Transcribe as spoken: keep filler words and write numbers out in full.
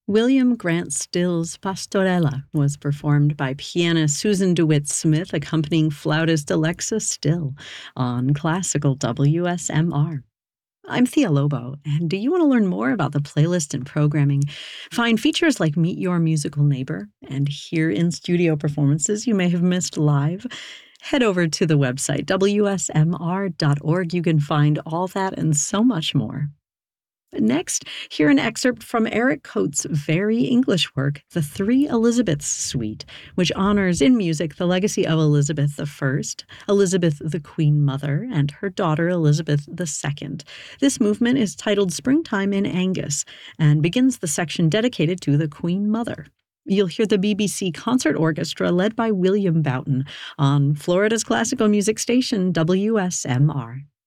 William Grant Still's Pastorella was performed by pianist Susan DeWitt Smith accompanying flautist Alexa Still on classical W S M R. I'm Thea Lobo, and do you want to learn more about the playlist and programming, find features like Meet Your Musical Neighbor, and hear in-studio performances you may have missed live? Head over to the website, W S M R dot org. You can find all that and so much more. Next, hear an excerpt from Eric Coates' very English work, The Three Elizabeths Suite, which honors in music the legacy of Elizabeth the First, Elizabeth the Queen Mother, and her daughter Elizabeth the Second. This movement is titled Springtime in Angus and begins the section dedicated to the Queen Mother. You'll hear the B B C Concert Orchestra led by William Boughton on Florida's classical music station W S M R.